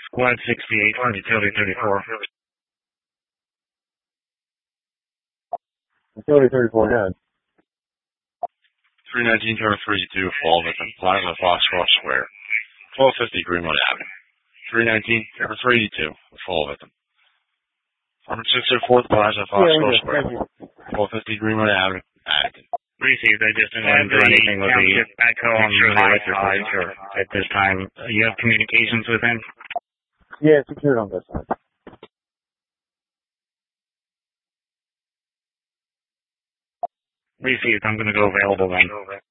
Squad 68, Utility 34. Utility 34, ahead. 319 Tower 32, fall victim, Plaza Foxcroft Square. 1250 Greenwood Avenue. 319 Tower 382, fall victim. 604 Plaza Foxcroft Square. 1250 Greenwood Avenue, Acton. Received. I just didn't do anything with the backhoe on the electric sure. At this time. You have communications with him? Yeah, secured on this side. Received. I'm going to go available then.